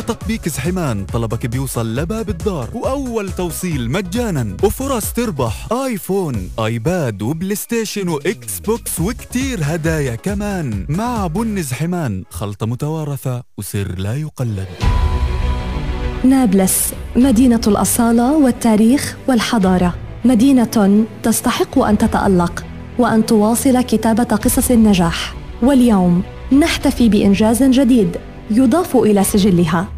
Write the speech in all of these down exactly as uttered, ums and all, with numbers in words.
تطبيق زحمان طلبك بيوصل لباب الدار، وأول توصيل مجانا، وفرص تربح آيفون، آيباد، وبلاي ستيشن، وإكس بوكس، وكتير هدايا كمان. مع بن زحمان، خلطة متوارثة وسر لا يقلد. نابلس، مدينة الأصالة والتاريخ والحضارة، مدينة تستحق أن تتألق وأن تواصل كتابة قصص النجاح. واليوم نحتفي بإنجاز جديد يضاف إلى سجلها.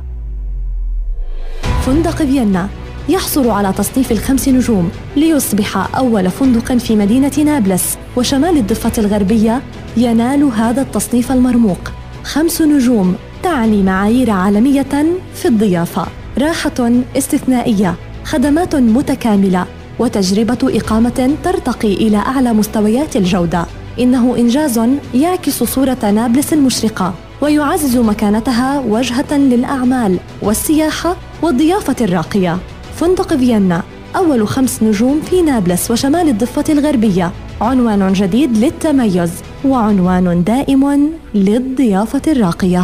فندق فيينا يحصل على تصنيف الخمس نجوم ليصبح أول فندق في مدينة نابلس وشمال الضفة الغربية ينال هذا التصنيف المرموق. خمس نجوم تعني معايير عالمية في الضيافة، راحة استثنائية، خدمات متكاملة، وتجربة إقامة ترتقي إلى أعلى مستويات الجودة. إنه إنجاز يعكس صورة نابلس المشرقة ويعزز مكانتها وجهة للأعمال والسياحة والضيافة الراقية. فندق فيينا أول خمس نجوم في نابلس وشمال الضفة الغربية، عنوان جديد للتميز وعنوان دائم للضيافة الراقية.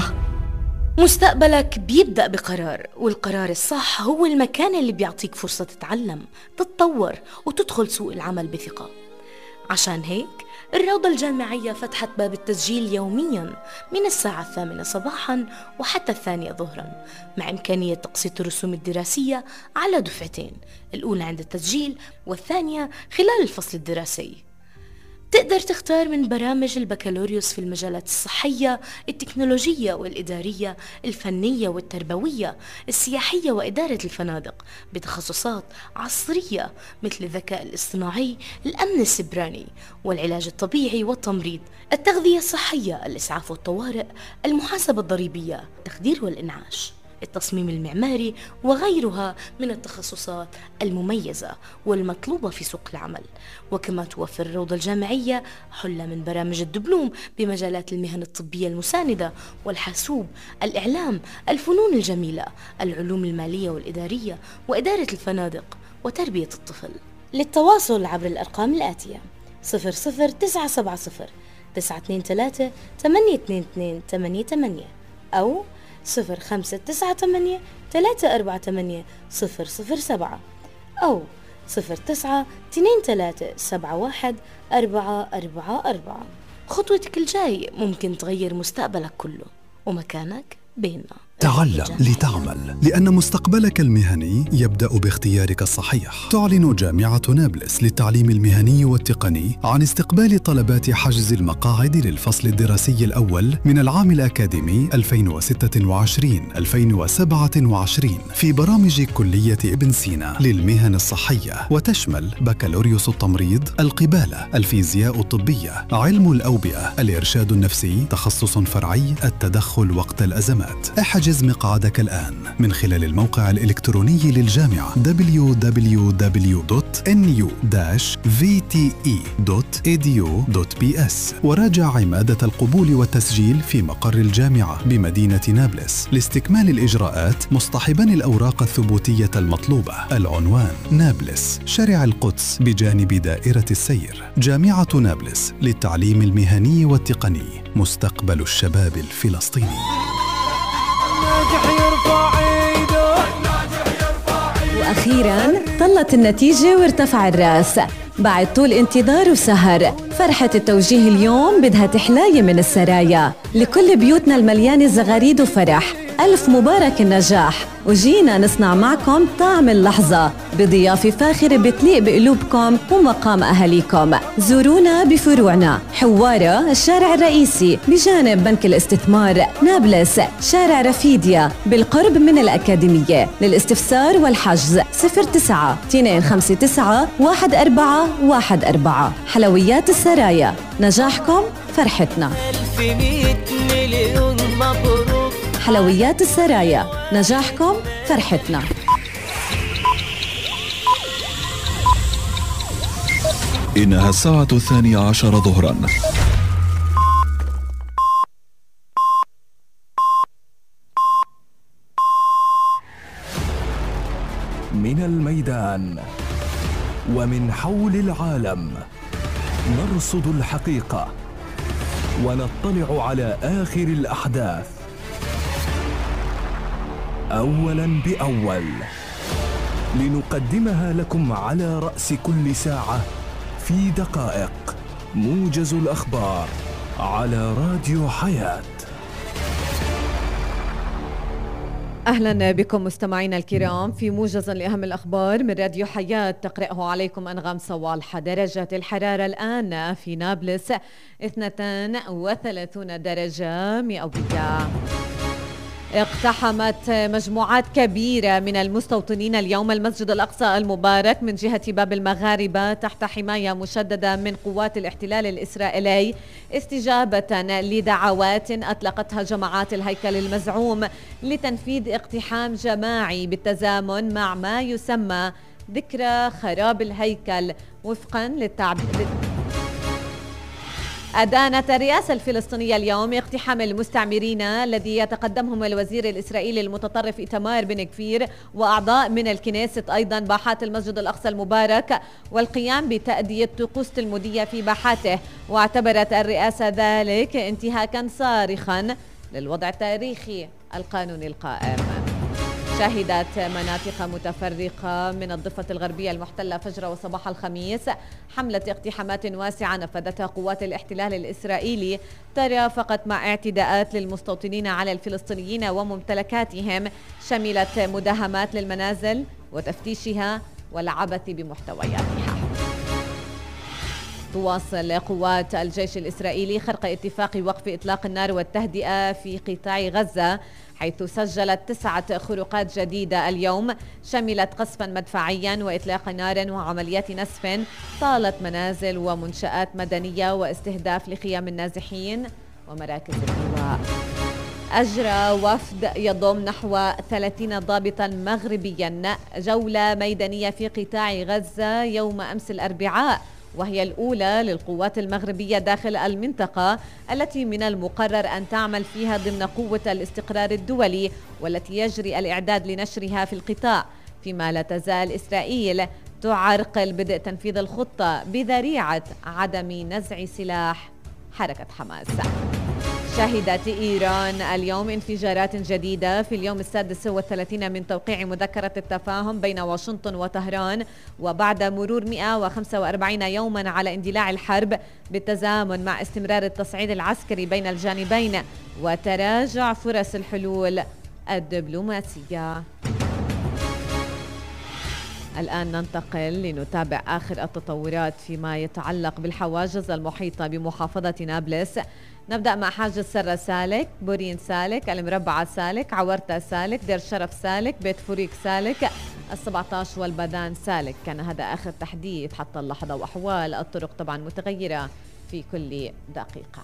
مستقبلك بيبدأ بقرار، والقرار الصح هو المكان اللي بيعطيك فرصة تتعلم، تتطور، وتدخل سوق العمل بثقة. عشان هيك الروضة الجامعية فتحت باب التسجيل يومياً من الساعة الثامنة صباحاً وحتى الثانية ظهراً، مع إمكانية تقسيط الرسوم الدراسية على دفعتين، الأولى عند التسجيل والثانية خلال الفصل الدراسي. تقدر تختار من برامج البكالوريوس في المجالات الصحية، التكنولوجية والإدارية، الفنية والتربوية، السياحية وإدارة الفنادق، بتخصصات عصرية مثل الذكاء الاصطناعي، الأمن السبراني، والعلاج الطبيعي والتمريض، التغذية الصحية، الإسعاف والطوارئ، المحاسبة الضريبية، التخدير والإنعاش، التصميم المعماري، وغيرها من التخصصات المميزة والمطلوبة في سوق العمل. وكما توفر الروضة الجامعية حلة من برامج الدبلوم بمجالات المهن الطبية المساندة والحاسوب، الإعلام، الفنون الجميلة، العلوم المالية والإدارية، وإدارة الفنادق، وتربية الطفل. للتواصل عبر الأرقام الآتية: صفر صفر تسعة سبعة صفر تسعة اثنين ثلاثة ثمانية اثنين اثنين ثمانية ثمانية أو صفر خمسة تسعة ثمانية ثلاثة أربعة ثمانية صفر صفر سبعة أو صفر تسعة اثنين ثلاثة سبعة واحد أربعة أربعة أربعة. خطوتك الجاي ممكن تغير مستقبلك كله، ومكانك بيننا. تعلم لتعمل، لأن مستقبلك المهني يبدأ باختيارك الصحيح. تعلن جامعة نابلس للتعليم المهني والتقني عن استقبال طلبات حجز المقاعد للفصل الدراسي الأول من العام الأكاديمي ألفين وستة وعشرين ألفين وسبعة وعشرين في برامج كلية ابن سينا للمهن الصحية، وتشمل بكالوريوس التمريض، القبالة، الفيزياء الطبية، علم الأوبئة، الإرشاد النفسي، تخصص فرعي التدخل وقت الأزمات. احجز مقعدك الآن من خلال الموقع الإلكتروني للجامعة دبليو دبليو دبليو دوت إن يو في تي إي دوت إي دي يو دوت بي إس، وراجع عمادة القبول والتسجيل في مقر الجامعة بمدينة نابلس لاستكمال الإجراءات، مصطحبا الأوراق الثبوتية المطلوبة. العنوان: نابلس، شارع القدس بجانب دائرة السير. جامعة نابلس للتعليم المهني والتقني، مستقبل الشباب الفلسطيني. وأخيراً طلت النتيجة وارتفع الرأس بعد طول انتظار وسهر. فرحة التوجيه اليوم بدها تحلاية من السرايا لكل بيوتنا المليانة زغاريد وفرح. ألف مبارك النجاح، وجينا نصنع معكم طعم اللحظة بضيافة فاخرة بتليق بقلوبكم ومقام أهاليكم. زورونا بفروعنا: حوارة الشارع الرئيسي بجانب بنك الاستثمار، نابلس شارع رفيديا بالقرب من الأكاديمية. للاستفسار والحجز صفر تسعة اثنين خمسة تسعة واحد أربعة واحد أربعة. حلويات السرايا، نجاحكم فرحتنا. ألف مئة مليون مبروك. حلويات السرايا، نجاحكم فرحتنا. إنها الساعة الثانية عشر ظهراً. من الميدان ومن حول العالم نرصد الحقيقة ونطلع على آخر الأحداث. أولاً بأول، لنقدمها لكم على رأس كل ساعة في دقائق. موجز الأخبار على راديو حياة. أهلا بكم مستمعينا الكرام في موجز لأهم الأخبار من راديو حياة. تقرأه عليكم أنغام صوالحة. درجة الحرارة الآن في نابلس اثنتين وثلاثين درجة مئوية. اقتحمت مجموعات كبيرة من المستوطنين اليوم المسجد الأقصى المبارك من جهة باب المغاربة تحت حماية مشددة من قوات الاحتلال الإسرائيلي استجابة لدعوات أطلقتها جماعات الهيكل المزعوم لتنفيذ اقتحام جماعي بالتزامن مع ما يسمى ذكرى خراب الهيكل وفقا للتعبير. أدانت الرئاسة الفلسطينية اليوم اقتحام المستعمرين الذي يتقدمهم الوزير الإسرائيلي المتطرف إيتمار بن غفير وأعضاء من الكنيسة أيضا باحات المسجد الأقصى المبارك والقيام بتأدية طقوس تلمودية في باحاته. واعتبرت الرئاسة ذلك انتهاكا صارخا للوضع التاريخي القانوني القائم. شهدت مناطق متفرقة من الضفة الغربية المحتلة فجر وصباح الخميس حملة اقتحامات واسعة نفذتها قوات الاحتلال الإسرائيلي ترافقت مع اعتداءات للمستوطنين على الفلسطينيين وممتلكاتهم شملت مداهمات للمنازل وتفتيشها والعبث بمحتوياتها. تواصل قوات الجيش الإسرائيلي خرق اتفاق وقف إطلاق النار والتهدئة في قطاع غزة، حيث سجلت تسعة خروقات جديدة اليوم شملت قصفا مدفعيا وإطلاق نار وعمليات نسف طالت منازل ومنشآت مدنية واستهداف لخيام النازحين ومراكز اللواء. أجرى وفد يضم نحو ثلاثين ضابطا مغربيا جولة ميدانية في قطاع غزة يوم أمس الأربعاء، وهي الأولى للقوات المغربية داخل المنطقة التي من المقرر أن تعمل فيها ضمن قوة الاستقرار الدولي والتي يجري الإعداد لنشرها في القطاع، فيما لا تزال إسرائيل تعرقل بدء تنفيذ الخطة بذريعة عدم نزع سلاح حركة حماس. شهدت إيران اليوم انفجارات جديدة في اليوم السادس والثلاثين من توقيع مذكرة التفاهم بين واشنطن وطهران، وبعد مرور مئة وخمسة وأربعين يوما على اندلاع الحرب بالتزامن مع استمرار التصعيد العسكري بين الجانبين وتراجع فرص الحلول الدبلوماسية. الآن ننتقل لنتابع آخر التطورات فيما يتعلق بالحواجز المحيطة بمحافظة نابلس. نبدأ مع حاجز سرة سالك، بورين سالك، المربعة سالك، عورتة سالك، دير شرف سالك، بيت فوريك سالك، السبعة عشر والبدان سالك. كان هذا آخر تحديث حتى اللحظة، وأحوال الطرق طبعا متغيرة في كل دقيقة.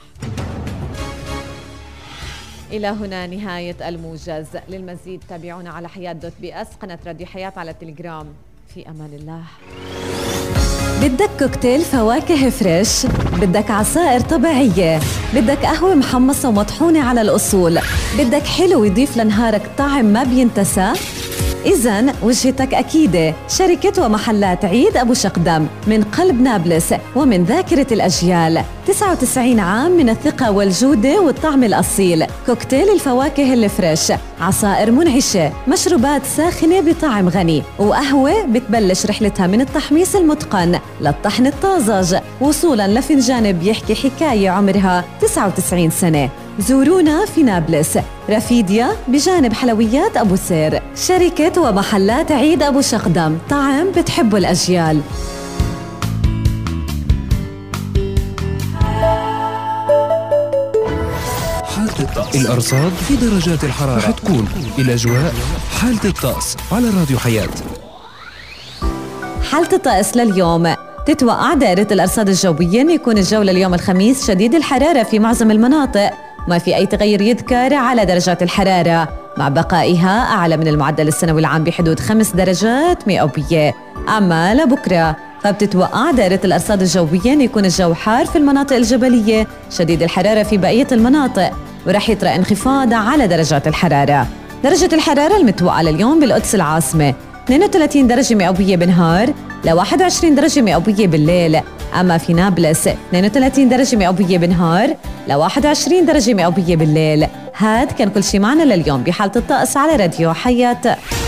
إلى هنا نهاية الموجز. للمزيد تابعونا على حياة دوت بي اس، قناة راديو حياة على التليجرام. في أمان الله. بدك كوكتيل فواكه فريش، بدك عصائر طبيعية، بدك قهوة محمصة ومطحونة على الأصول، بدك حلو يضيف لنهارك طعم ما بينتسى؟ إذن وجهتك أكيدة، شركة ومحلات عيد أبو شقدم من قلب نابلس ومن ذاكرة الأجيال. تسعة وتسعين عام من الثقة والجودة والطعم الأصيل. كوكتيل الفواكه الفريش، عصائر منعشة، مشروبات ساخنة بطعم غني، وقهوة بتبلش رحلتها من التحميص المتقن للطحن الطازج وصولاً لفنجان بيحكي حكاية عمرها تسعة وتسعين سنة. زورونا في نابلس، رفيديا بجانب حلويات أبو سير. شركة ومحلات عيد أبو شقدم، طعم بتحبه الأجيال. حالة الطقس، الأرصاد في درجات الحرارة رح تكون الأجواء. حالة الطقس على راديو حياة. حالة الطقس لليوم، تتوقع دائرة الأرصاد الجوية أن يكون الجو لليوم الخميس شديد الحرارة في معظم المناطق، ما في أي تغير يذكر على درجات الحرارة، مع بقائها أعلى من المعدل السنوي العام بحدود خمس درجات مئوية. أما لبكرة فبتتوقع دائرة الأرصاد الجوية أن يكون الجو حار في المناطق الجبلية، شديد الحرارة في بقية المناطق، ورح يطرأ انخفاض على درجات الحرارة. درجة الحرارة المتوقعة لليوم بالقدس العاصمة اثنين وثلاثين درجة مئوية بالنهار ل واحد وعشرين درجة مئوية بالليل، أما في نابلس اثنين وثلاثين درجة مئوية بالنهار ل واحد وعشرين درجة مئوية بالليل. هاد كان كل شي معنا لليوم بحالة الطقس على راديو حياة.